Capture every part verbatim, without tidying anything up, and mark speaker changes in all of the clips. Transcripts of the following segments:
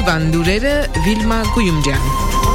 Speaker 1: Օրվան լուրերը Վիլմա Գույումջյան։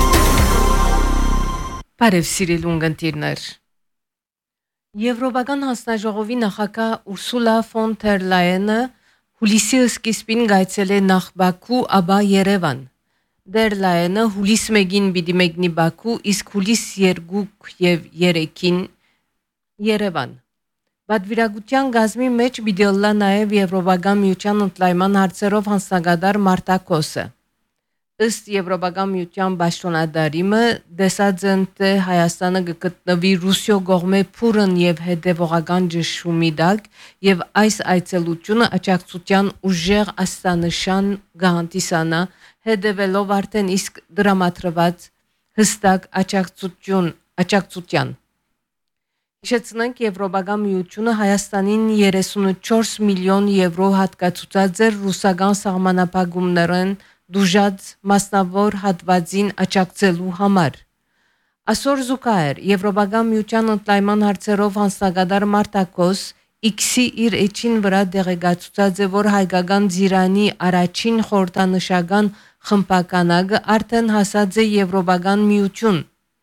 Speaker 1: Բարև սիրելի ունգընտիրներ։ Եվրոպական հանձնաժողովի նախագահ Ուրսուլա ֆոն դեր Լայենը հուլիսի սկիզբին գայցել է նախ Բաքու, ապա Երևան։ Դեր Լայենը հուլիս մեկին պիտի մեկնի Բաքու, իսկ հուլիս երկու եւ երեքին Երևան։ Բադվիրագության գազմի մեջ պիտի ըլլա նաև Եվրոպական միության ընդլայնման հարցերով հանձնագետար Մարտակոսը։ Ըստ Եվրոպական միության պաշտոնատարիմը դեսած են թե Հայաստանը գտնվի Ռուսիո կողմէ փուրն եւ հետեւողական ճշումի տակ եւ այս այցելությունը աջակցության ուժեղ աստանշան գանտիսանա հետևելով արդեն իսկ դրամատրված հստակ աջակցություն աջակցության Հիշեցնենք Եվրոպական միությունը Հայաստանին երեսունչորս միլիոն եվրո հատկացուցած էր ռուսական սահմանափակումներն դուժած մասնավոր հատվածին աջակցելու համար։ Այսօր զուգահեռ Եվրոպական միության ընդլայնման հարցերով հանձնագետար Մարտակոս X-ի իր էջին վրա դեղեկացուցած է, որ հայկական Ձիրանի առաջին խորհրդանշական խմբականակը արդեն հասած է Եվրոպական միություն։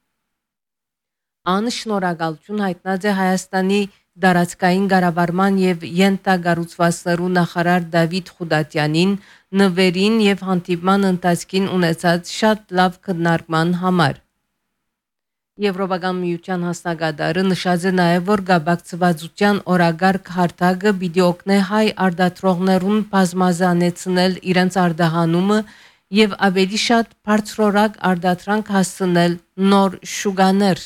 Speaker 1: Անշնորհակալություն հայտնած է Հայաստանի դարածքային կառավարման եւ յենթագառուցվածքներու նախարար Դավիթ Խուդատյանին նվերին եւ հանդիպման ընթացքին ունեցած շատ լավ քննարկման համար։ Եվրոպական միության հանձնագետարը նշած է նաեւ, որ գաբակցվածության օրագարկ հարթակը պիտի օգնի հայ արդատրողներուն բազմազանեցնել իրենց արդահանումը եւ ավելի շատ բարձրորակ արդատրանք հասցնել նոր շուկաներ։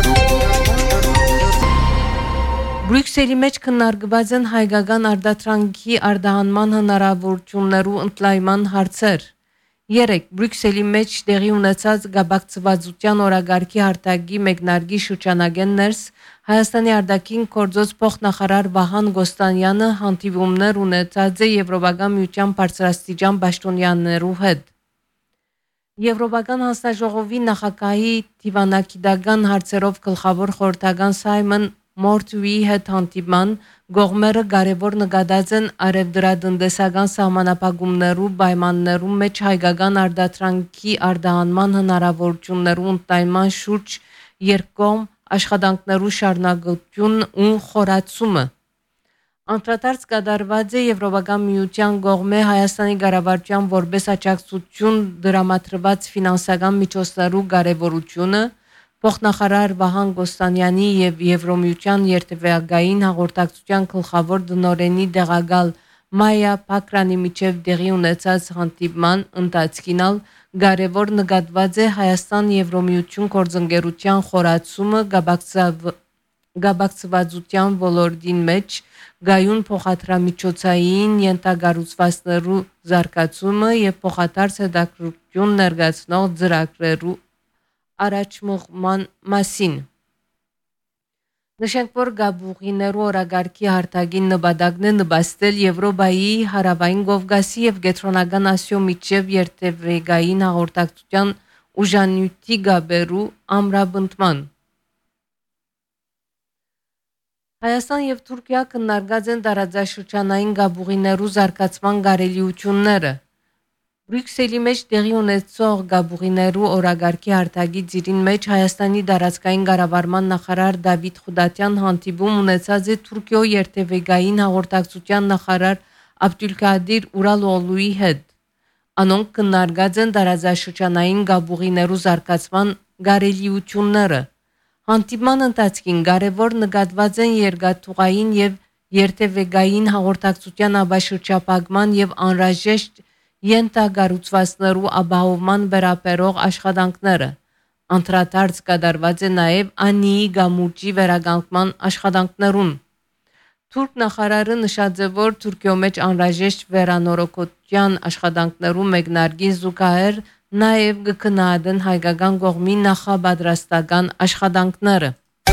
Speaker 1: Բրյուսելի մեջ քննարկված են հայկական արդատրանքի արդահանման հնարավորություններու ընդլայնման հարցեր։ Երեք Բրյուսելի մեջ տեղի ունեցած գաբակցվածության օրագարկի հարթակի մեկնարկի շրջանագեններս Հայաստանի արտաքին գործոց փոխնախարար Վահան Գոստանյանը հանդիպումներ ունեցած է Եվրոպական միության բարձրաստիճան պաշտոնյաներու հետ։ Եվրոպական հանձնաժողովի նախագահի դիվանագիտական հարցերով գլխավոր խորհրդական Սայմոն Մորթուի հետ հանդիպման գողմերը կարևոր նկատած են արևդրատնտեսական սահմանափակումներու պայմաններու մեջ հայկական արդատրանքի արդահանման հնարավորություններու ընդլայնման շուրջ երկկողմ աշխատանքներու շարունակություն ու խորացումը։ Անդրադարձ կատարված է Եվրոպական միության կողմէ Հայաստանի կառավարության որպես աջակցություն դրամատրված ֆինանսական միջոցներու կարևորությունը, փոխնախարար Վահան Գոստանյանի եւ Եվրոմիության երթևեկային հաղորդակցության գլխավոր դնորենի դեղակալ Մայա Փակրանի միջև տեղի ունեցած հանդիպման ընթացքինալ կարևոր նկատված է Հայաստան Եվրոմիություն գործընկերության խորացումը գաբակցվածության ոլորտին մեջ գայուն փոխադրամիջոցային յենթագառուցվածքներու զարգացումը եւ փոխադարձ հետաքրքրություն ներկայացնող ծրագրերու առաջմղման մասին։ Նշենք, որ գաբուղիներու օրագարկի հարթակին նպատակն է նպաստել Եվրոպայի հարավային Կովկասի եւ Կենտրոնական Ասիո միջև երթևեկային հաղորդակցության ուժանյութի գաբերու ամրապնդման։ Հայաստան եւ Թուրքիա քննարկած են տարածաշրջանային գաբուղիներու զարգացման կարելիությունները։ Բրյուսելի մեջ տեղի ունեցող գաբուղիներու օրագարկի հարթակի ծիրին մեջ Հայաստանի դարածքային կառավարման նախարար Դավիթ Խուդատյան հանդիպում ունեցած է Թուրքիո երթևեկային հաղորդակցության նախարար Աբդուլկադիր Ուրալօղլուի հետ։ Անոնք քննարկած են տարածաշրջանային գաբուղիներու զարգացման կարելիությունները։ Հանդիպման ընթացքին կարևոր նկատված են երկաթուղային եւ երթևեկային հաղորդակցության ավաշրջապակման եւ անհրաժեշտ յենթագառուցվածքներու ապահովման վերաբերող աշխատանքները։ Անդրադարձ կատարված է նաեւ Անիի գամուրջի վերականգնման աշխատանքներուն։ Թուրք նախարարը նշած է, որ Թուրքիո մեջ անհրաժեշտ վերանորոգության աշխատանքներու մեկնարկին զուգահեռ նաեւ կքննադեն հայկական կողմի նախապատրաստական աշխատանքները։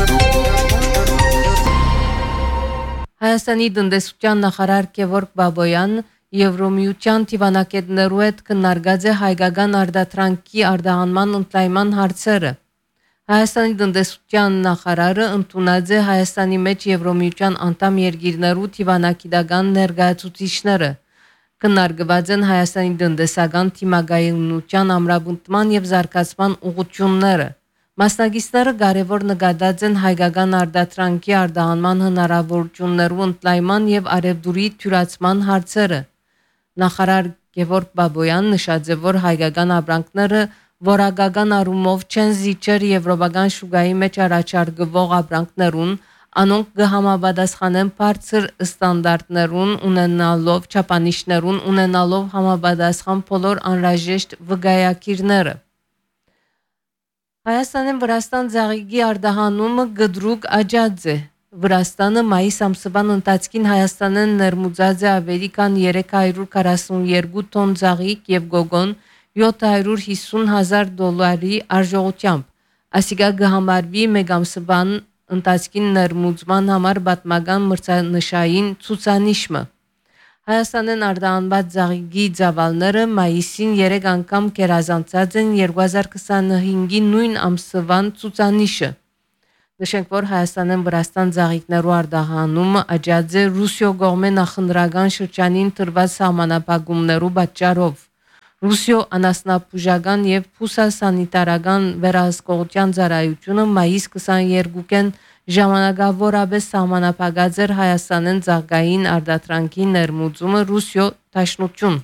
Speaker 1: Հայաստանի տնտեսության նախարար Գևորգ Բաբոյան Եվրոմիության դիվանագետներու հետ քննարկած է հայկական արդատրանքի արդահանման ընդլայնման հարցերը։ Հայաստանի տնտեսության նախարարը ընդունած է Հայաստանի մեջ Եվրոմիության անդամ երկիրներու դիվանագիտական ներկայացուցիչները։ Քննարկված են Հայաստանի տնտեսական թիմագայունության ամրապնդման եւ զարգացման ուղղությունները։ Մասնագետները կարևոր նկատած են հայկական արտադրանքի արտահանման հնարավորություններու ընդլայնման եւ արևդուրի թյուրացման հարցերը։ Նախարար Գևորգ Բաբոյան նշած է, որ հայկական ապրանքները որակական առումով չեն զիջեր եվրոպական շուկայի մեջ առաջարկվող ապրանքներուն, անոնք կհամապատասխանեն բարձր ստանդարտներուն ունենալով չափանիշներուն ունենալով համապատասխան բոլոր անհրաժեշտ վկայակիրները։ Հայաստանի Վրաստան ծաղիկի արտահանումը գդրուկ աճած է։ Վրաստանը մայիս ամսվան ընթացքին Հայաստանեն ներմուծած է ավելի քան երեք հարյուր քառասունուերկու տոն ծաղիկ եւ գոգոն յոթ հարյուր հիսուն հազար դոլարի արժողությամբ։ Ասիկա կհամարվի մեկ ամսվան ընթացքին ներմուծման համար պատմական մրցանշային ցուցանիշը։ Հայաստանեն արտահանված ծաղիկի ծավալները մայիսին երեք անգամ կերազանցած են երկու հազար քսանհինգի նույն ամսվան ցուցանիշը։ Նշենք, որ Հայաստանեն Վրաստան ծաղիկներու արտահանումը աճած է Ռուսիո կողմէ նախընտրական շրջանին տրված սահմանափակումներու պատճառով։ Ռուսիո անասնաբուժական եւ փուսասանիտարական վերահսկողության ծառայությունը մայիս քսաներկուին ժամանակավորապես սահմանափակած էր Հայաստանեն ծաղկային արտադրանքի ներմուծումը Ռուսիո դաշնություն։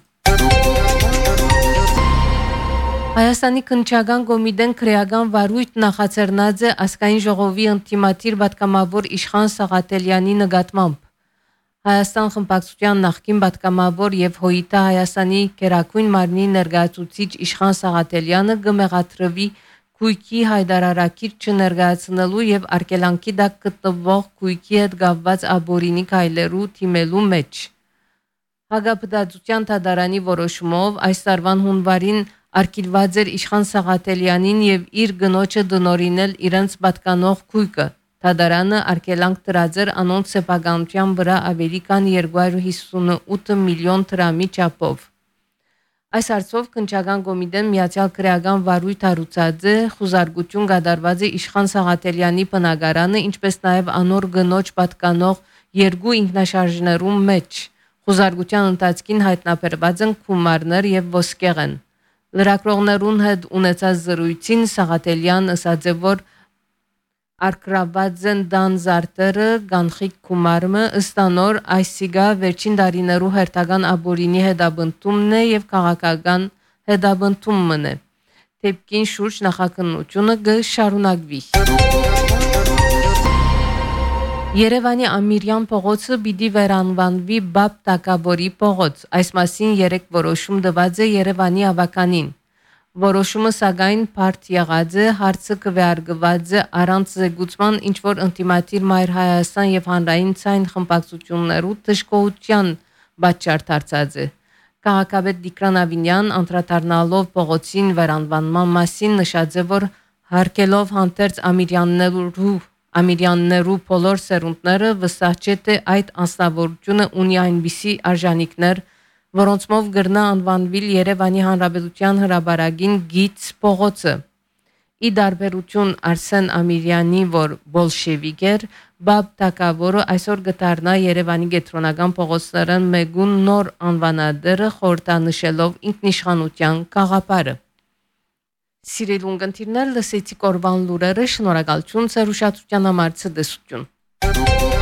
Speaker 1: Հայաստանի քննչական կոմիտեն քրեական վարույթ նախաձեռնած է ազգային ժողովի ինտիմատիր պատգամավոր Իշխան Սաղաթելյանի նկատմամբ։ Հայաստան խմբակցության նախկին պատգամավոր եւ ՀՅԴ Հայաստանի Գերագույն մարմնի ներկայացուցիչ Իշխան Սաղաթելյանը կմեղադրվի Քույքի հայտարարակիր չներկայացնելու եւ արգելանքի տակ գտնվող Քույքի հետ կապված աբորինի քայլերու թիմելու մեջ։ Հագապտածության դատարանի որոշումով այս տարվան հունվարին արգելված էր Իշխան Սաղաթելյանին եւ իր գնոջը դնորինել իրենց պատկանող քույկը։ Դատարանը արգելանք դրած էր անոնց սեփականության վրա ավելի քան երկու հարյուր հիսունութ միլիոն դրամի չափով։ Այս հարցով քննչական կոմիտեն միացյալ քրեական վարույթ հարուցած է, խուզարկություն կատարված է Իշխան Սաղաթելյանի բնակարանը, ինչպես նաև անոր գնոջ պատկանող երկու ինքնաշարժներու մեջ։ Խուզարկության ընթացքին հայտնաբերված են գումարներ եւ ոսկեղեն։ Լրագրողներուն հետ ունեցած զրույցին Սաղաթելյան ասաց է, որ արկրաված են դան զարտերը գանխիկ գումարը ըստանոր այսիգա վերջին տարիներու հերթական աբորինի հետաբնտումն է եւ քաղաքական հետաբնտումն է։ Թեփքին շուրջ նախաքննությունը կշարունակվի։ Երևանի Ամիրյան փողոցը պիտի վերանվանվի Բաբ Տակաբորի փողոց։ Այս մասին երեք որոշում տված է Երևանի ավականին։ Որոշումը սակայն բարդ եղած է, հարցը քվեարկված է առանց զեկուցման, ինչ որ ինտիմատիր Մայր Հայաստան եւ հանրային ցայն խմբակցություններու դժգոհության պատճառ դարձած է։ Քաղաքապետ Տիգրան Ավինյան անդրադառնալով փողոցին վերանվանման մասին նշած է, որ հարկելով հանդերձ Ամիրյաններու Ամիրյաններու բոլոր սերունդները վստահ չէ, թե այդ անձնավորությունը ունի այնպիսի արժանինքներ, որոնցմով գրնա անվանվիլ Երևանի Հանրապետության հրաբարագին գից փողոցը։ Ի դարբերություն Արսեն Ամիրյանի, որ բոլշևիկ էր, Բաբ Տակաբորը այսօր գտարնա Երևանի կենտրոնական փողոցներն մեգուն նոր անվանադերը խորհրդանշելով ինքնիշխանության գաղափարը։ Սիրելի ունկնդիրներ, լսեցիք օրվան լուրերը, շնորհակալություն ձեր ուշադրության համար, ցտեսություն։